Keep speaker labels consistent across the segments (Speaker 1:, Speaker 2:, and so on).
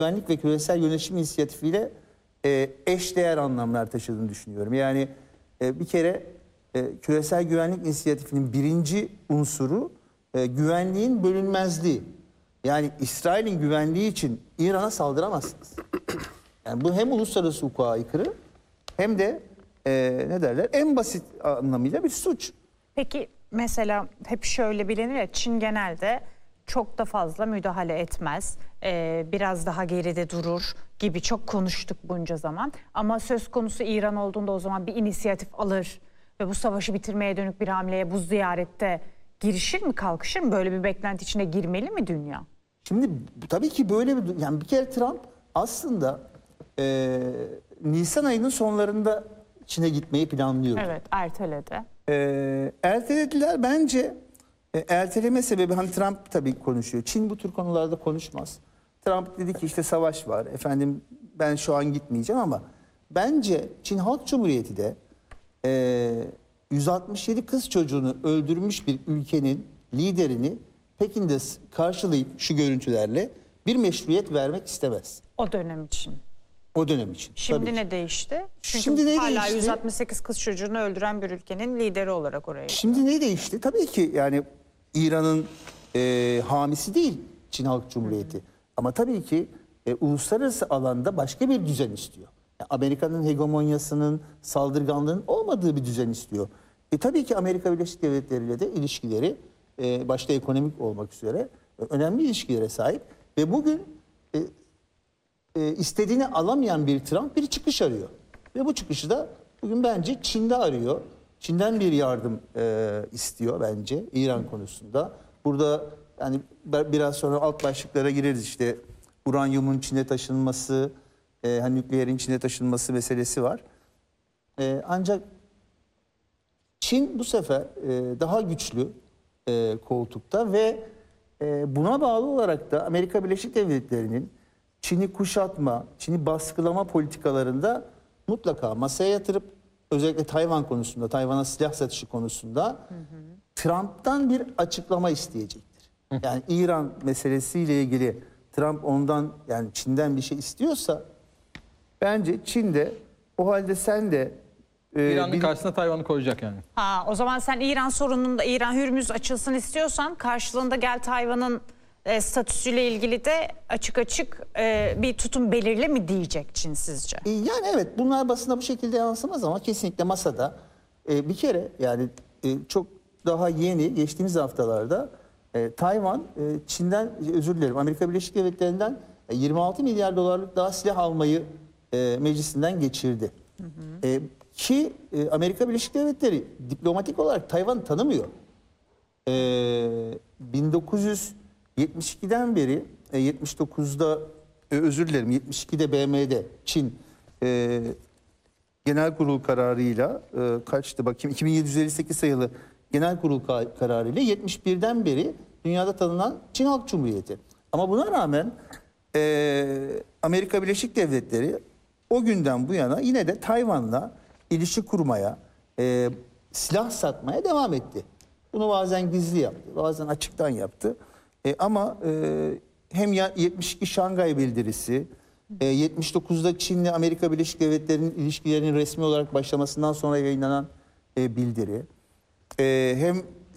Speaker 1: güvenlik ve küresel yönetim inisiyatifiyle eşdeğer anlamlar taşıdığını düşünüyorum. Yani bir kere küresel güvenlik inisiyatifinin birinci unsuru güvenliğin bölünmezliği. Yani İsrail'in güvenliği için İran'a saldıramazsınız. Yani bu hem uluslararası hukuka aykırı hem de ne derler, en basit anlamıyla bir suç.
Speaker 2: Peki mesela hep şöyle bilinir ya, Çin genelde çok da fazla müdahale etmez, biraz daha geride durur gibi çok konuştuk bunca zaman. Ama söz konusu İran olduğunda o zaman bir inisiyatif alır ve bu savaşı bitirmeye dönük bir hamleye bu ziyarette girişir mi, kalkışır mı? Böyle bir beklenti içine girmeli mi dünya?
Speaker 1: Şimdi tabii ki böyle bir, yani bir kere Trump aslında Nisan ayının sonlarında Çin'e gitmeyi planlıyordu.
Speaker 2: Evet, erteledi.
Speaker 1: Ertelediler bence. Erteleme sebebi, hani Trump tabii konuşuyor. Çin bu tür konularda konuşmaz. Trump dedi ki işte savaş var. Efendim ben şu an gitmeyeceğim, ama bence Çin Halk Cumhuriyeti de 167 kız çocuğunu öldürmüş bir ülkenin liderini Pekin'de karşılayıp şu görüntülerle bir meşruiyet vermek istemez.
Speaker 2: O dönem için.
Speaker 1: O dönem için.
Speaker 2: Şimdi ne değişti? Çünkü
Speaker 1: Şimdi ne
Speaker 2: hala
Speaker 1: değişti?
Speaker 2: 168 kız çocuğunu öldüren bir ülkenin lideri olarak oraya.
Speaker 1: Şimdi ne değişti? Tabii ki yani İran'ın hamisi değil Çin Halk Cumhuriyeti. Ama tabii ki uluslararası alanda başka bir düzen istiyor. Yani Amerika'nın hegemonyasının, saldırganlığının olmadığı bir düzen istiyor. Tabii ki Amerika Birleşik Devletleri ile de ilişkileri başta ekonomik olmak üzere önemli ilişkilere sahip. Ve bugün istediğini alamayan bir Trump bir çıkış arıyor. Ve bu çıkışı da bugün bence Çin'de arıyor. Çin'den bir yardım istiyor bence İran konusunda. Burada yani biraz sonra alt başlıklara gireriz, işte uranyumun Çin'e taşınması, hani nükleerin Çin'e taşınması meselesi var. Ancak Çin bu sefer daha güçlü koltukta ve buna bağlı olarak da Amerika Birleşik Devletleri'nin Çin'i kuşatma, Çin'i baskılama politikalarında mutlaka masaya yatırıp, özellikle Tayvan konusunda, Tayvan'a silah satışı konusunda Trump'tan bir açıklama isteyecektir. Yani İran meselesiyle ilgili Trump ondan, yani Çin'den bir şey istiyorsa bence Çin de o halde sen de
Speaker 3: İran'ın karşısına Tayvan'ı koyacak yani.
Speaker 2: O zaman sen İran sorununda, İran Hürmüz açılsın istiyorsan, karşılığında gel Tayvan'ın statüsüyle ilgili de açık bir tutum belirle mi diyecek Çin sizce?
Speaker 1: Yani evet, bunlar basına bu şekilde yansımaz ama kesinlikle masada bir kere, yani çok daha yeni geçtiğimiz haftalarda Tayvan Çin'den, özür dilerim, Amerika Birleşik Devletleri'nden 26 milyar dolarlık daha silah almayı meclisinden geçirdi. Ki Amerika Birleşik Devletleri diplomatik olarak Tayvan'ı tanımıyor. 1972'den beri 79'da özür dilerim 72'de BM'de Çin genel kurul kararıyla kaçtı bakayım, 2758 sayılı genel kurul kararıyla 71'den beri dünyada tanınan Çin Halk Cumhuriyeti. Ama buna rağmen Amerika Birleşik Devletleri o günden bu yana yine de Tayvan'la ilişki kurmaya, silah satmaya devam etti. Bunu bazen gizli yaptı, bazen açıktan yaptı. Ama hem 72 Şangay Bildirisi, 79'da Çin'le Amerika Birleşik Devletleri'nin ilişkilerinin resmi olarak başlamasından sonra yayınlanan bildiri, hem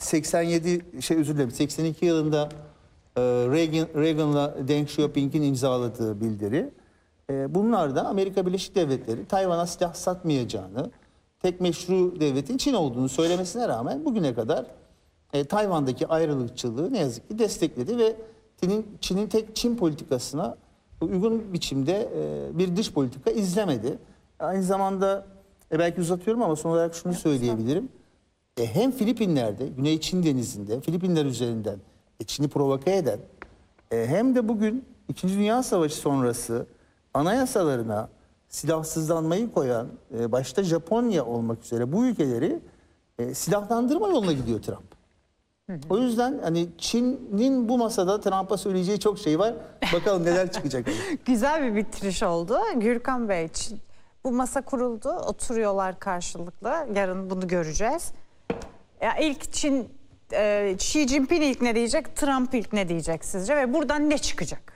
Speaker 1: 82 yılında Reagan'la Deng Xiaoping'in imzaladığı bildiri. Bunlar da Amerika Birleşik Devletleri Tayvan'a silah satmayacağını, tek meşru devletin Çin olduğunu söylemesine rağmen bugüne kadar Tayvan'daki ayrılıkçılığı ne yazık ki destekledi ve Çin'in tek Çin politikasına uygun biçimde bir dış politika izlemedi. Aynı zamanda belki uzatıyorum ama son olarak şunu söyleyebilirim. Hem Filipinler'de, Güney Çin Denizi'nde, Filipinler üzerinden Çin'i provoke eden, hem de bugün 2. Dünya Savaşı sonrası anayasalarına silahsızlanmayı koyan, başta Japonya olmak üzere bu ülkeleri silahlandırma yoluna gidiyor Trump. O yüzden hani Çin'in bu masada Trump'a söyleyeceği çok şey var. Bakalım neler çıkacak.
Speaker 2: Güzel bir bitiriş oldu. Gürkan Bey, bu masa kuruldu. Oturuyorlar karşılıklı. Yarın bunu göreceğiz. Ya ilk Xi Jinping ilk ne diyecek? Trump ilk ne diyecek sizce? Ve buradan ne çıkacak?